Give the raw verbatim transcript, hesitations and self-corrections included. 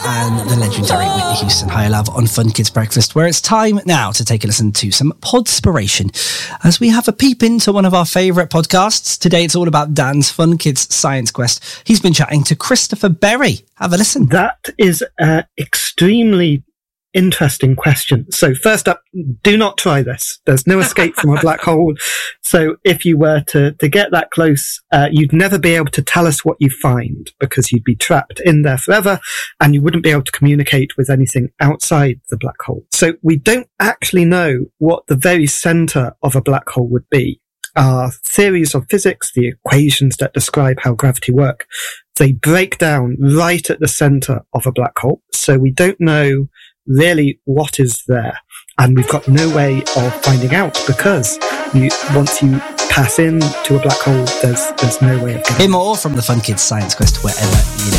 and the legendary Whitney Houston. Higher Love on Fun Kids Breakfast, where it's time now to take a listen to some podspiration as we have a peep into one of our favourite podcasts. Today it's all about Dan's Fun Kids Science Quest. He's been chatting to Christopher Berry. Have a listen. That is an extremely interesting question. So first up, do not try this. There's no escape from a black hole. So if you were to, to get that close, uh, you'd never be able to tell us what you find because you'd be trapped in there forever and you wouldn't be able to communicate with anything outside the black hole. So we don't actually know what the very center of a black hole would be. Our theories of physics, the equations that describe how gravity works, they break down right at the center of a black hole. So we don't know really what is there, and we've got no way of finding out because you, once you pass into a black hole, there's there's no way of getting. Hear more from the Fun Kids Science Quest wherever you